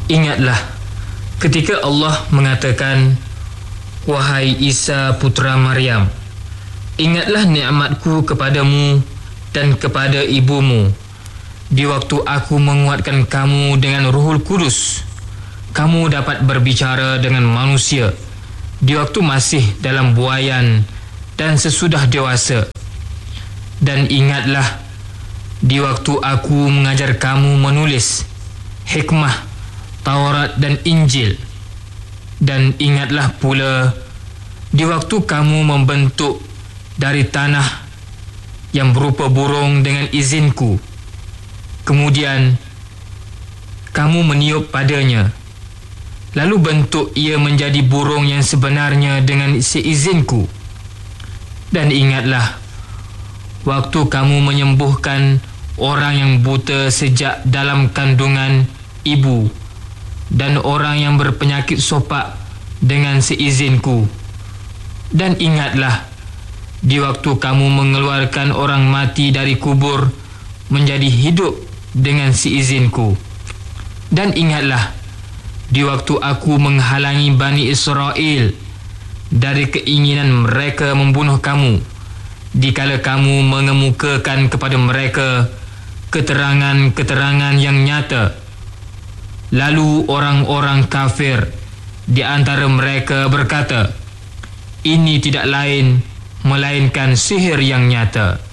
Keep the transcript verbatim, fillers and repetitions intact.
Ingatlah ketika Allah mengatakan, "Wahai Isa putra Maryam, ingatlah nikmatku kepadamu dan kepada ibumu. Di waktu aku menguatkan kamu dengan Ruhul Kudus, kamu dapat berbicara dengan manusia di waktu masih dalam buaian dan sesudah dewasa. Dan ingatlah di waktu aku mengajar kamu menulis hikmah, Taurat dan Injil. Dan ingatlah pula di waktu kamu membentuk dari tanah yang berupa burung dengan izinku. Kemudian kamu meniup padanya, lalu bentuk ia menjadi burung yang sebenarnya dengan seizinku. Dan ingatlah waktu kamu menyembuhkan orang yang buta sejak dalam kandungan ibu dan orang yang berpenyakit sopak dengan seizinku. Dan ingatlah di waktu kamu mengeluarkan orang mati dari kubur menjadi hidup dengan seizinku. Dan ingatlah di waktu aku menghalangi Bani Israel dari keinginan mereka membunuh kamu, dikala kamu mengemukakan kepada mereka keterangan-keterangan yang nyata. Lalu orang-orang kafir di antara mereka berkata, ini tidak lain melainkan sihir yang nyata.